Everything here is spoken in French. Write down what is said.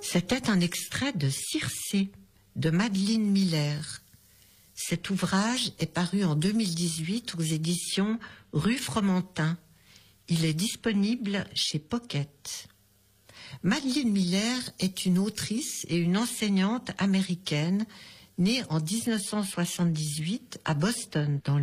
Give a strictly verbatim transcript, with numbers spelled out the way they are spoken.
C'était un extrait de Circé de Madeline Miller. Cet ouvrage est paru en deux mille dix-huit aux éditions Rue Fromentin. Il est disponible chez Pocket. Madeline Miller est une autrice et une enseignante américaine née en mille neuf cent soixante-dix-huit à Boston, dans